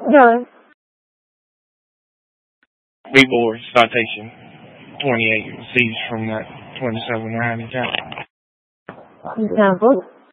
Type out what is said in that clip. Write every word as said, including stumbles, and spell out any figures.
Done. Rebor citation twenty-eight seized from that twenty-seven Riley account. Example.